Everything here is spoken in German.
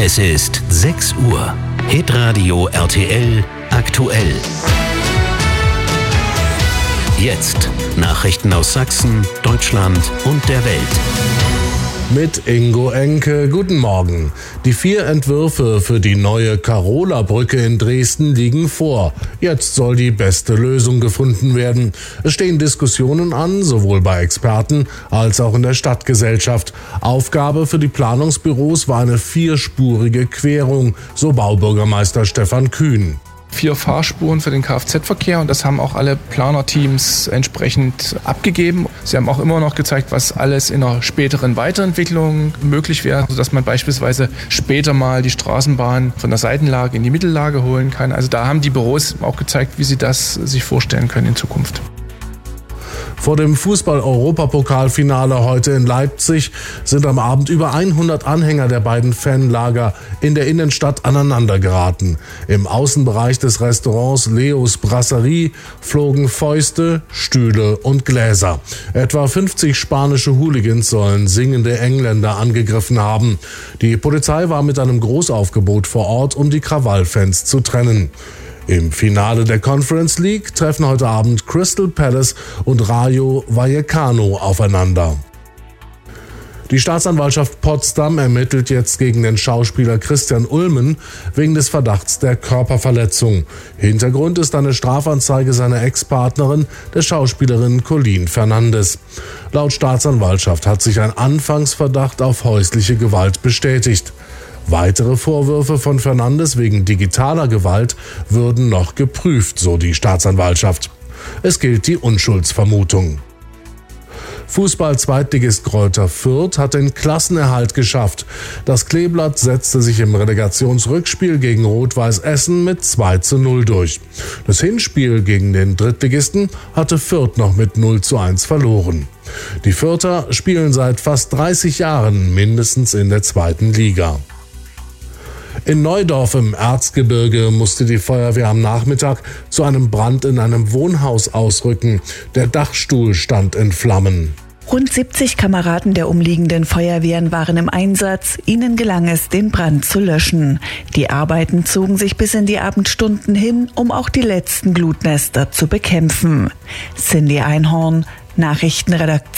Es ist 6 Uhr. Hitradio RTL aktuell. Jetzt Nachrichten aus Sachsen, Deutschland und der Welt. Mit Ingo Enke, guten Morgen. Die 4 Entwürfe für die neue Karola-Brücke in Dresden liegen vor. Jetzt soll die beste Lösung gefunden werden. Es stehen Diskussionen an, sowohl bei Experten als auch in der Stadtgesellschaft. Aufgabe für die Planungsbüros war eine 4-spurige Querung, so Baubürgermeister Stefan Kühn. 4 Fahrspuren für den Kfz-Verkehr und das haben auch alle Planerteams entsprechend abgegeben. Sie haben auch immer noch gezeigt, was alles in einer späteren Weiterentwicklung möglich wäre, sodass man beispielsweise später mal die Straßenbahn von der Seitenlage in die Mittellage holen kann. Also da haben die Büros auch gezeigt, wie sie das sich vorstellen können in Zukunft. Vor dem Fußball-Europapokalfinale heute in Leipzig sind am Abend über 100 Anhänger der beiden Fanlager in der Innenstadt aneinandergeraten. Im Außenbereich des Restaurants Leos Brasserie flogen Fäuste, Stühle und Gläser. Etwa 50 spanische Hooligans sollen singende Engländer angegriffen haben. Die Polizei war mit einem Großaufgebot vor Ort, um die Krawallfans zu trennen. Im Finale der Conference League treffen heute Abend Crystal Palace und Rayo Vallecano aufeinander. Die Staatsanwaltschaft Potsdam ermittelt jetzt gegen den Schauspieler Christian Ulmen wegen des Verdachts der Körperverletzung. Hintergrund ist eine Strafanzeige seiner Ex-Partnerin, der Schauspielerin Colleen Fernandes. Laut Staatsanwaltschaft hat sich ein Anfangsverdacht auf häusliche Gewalt bestätigt. Weitere Vorwürfe von Fernandes wegen digitaler Gewalt würden noch geprüft, so die Staatsanwaltschaft. Es gilt die Unschuldsvermutung. Fußball-Zweitligist Greuther Fürth hat den Klassenerhalt geschafft. Das Kleeblatt setzte sich im Relegationsrückspiel gegen Rot-Weiß Essen mit 2:0 durch. Das Hinspiel gegen den Drittligisten hatte Fürth noch mit 0:1 verloren. Die Fürther spielen seit fast 30 Jahren mindestens in der 2. Liga. In Neudorf im Erzgebirge musste die Feuerwehr am Nachmittag zu einem Brand in einem Wohnhaus ausrücken. Der Dachstuhl stand in Flammen. Rund 70 Kameraden der umliegenden Feuerwehren waren im Einsatz. Ihnen gelang es, den Brand zu löschen. Die Arbeiten zogen sich bis in die Abendstunden hin, um auch die letzten Glutnester zu bekämpfen. Cindy Einhorn, Nachrichtenredaktion.